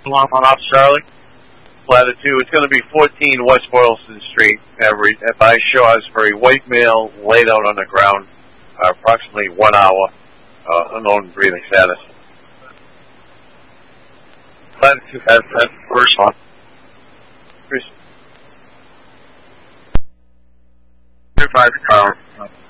Long on off Charlie. Latitude, it's going to be 14 West Boylston Street, by Shawsbury. White male laid out on the ground, approximately 1 hour, unknown breathing status. Latitude, that's first one. 25 Charlie.